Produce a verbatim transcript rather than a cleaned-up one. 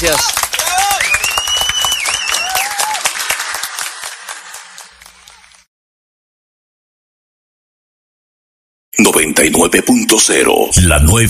gracias. noventa y nueve punto cero, la nueva.